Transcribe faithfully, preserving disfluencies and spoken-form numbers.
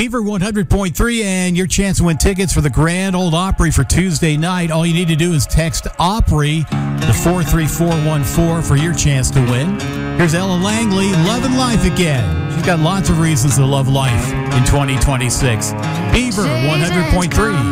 Beaver one hundred point three, and your chance to win tickets for the Grand Ole Opry for Tuesday night. All you need to do is text Opry to four three four one four for your chance to win. Here's Ella Langley, Loving Life Again. She's got lots of reasons to love life in twenty twenty-six. Beaver one hundred point three.